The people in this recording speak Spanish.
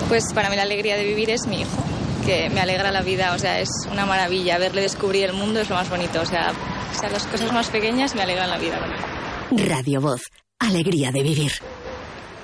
Pues para mí la alegría de vivir es mi hijo, que me alegra la vida, o sea, es una maravilla. Verle descubrir el mundo es lo más bonito, o sea, las cosas más pequeñas me alegran la vida. Radio Voz, alegría de vivir.